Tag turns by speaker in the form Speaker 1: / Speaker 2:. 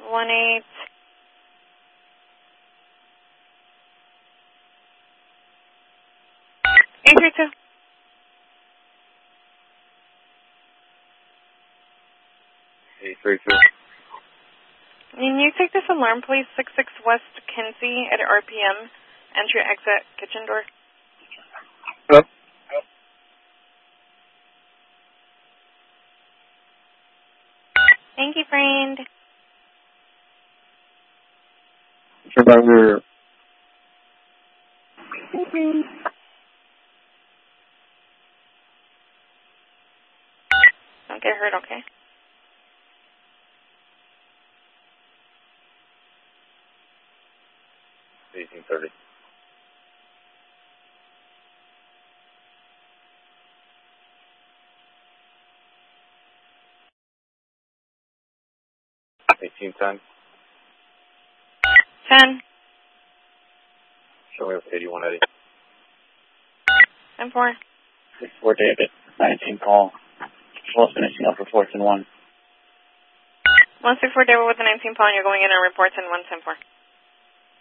Speaker 1: 18. 832. Can you take this alarm, please? 66 West Kinsey at RPM. Entry, exit, kitchen door.
Speaker 2: Hello?
Speaker 1: Thank you, friend.
Speaker 2: Survivor.
Speaker 1: Don't get hurt, okay?
Speaker 2: $18.30. $18.10.
Speaker 1: 10.
Speaker 2: Show me up 8180.
Speaker 1: 10-4.
Speaker 3: 64 David, 19 call. Well, finishing up reports in 1.
Speaker 1: 164 David with the 19 pawn. You're going in on reports in 110-4.